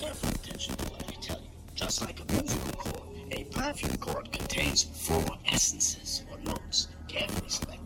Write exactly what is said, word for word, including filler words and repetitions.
careful attention to what I tell you. Just like a musical chord, a perfume chord contains four essences or notes, carefully selected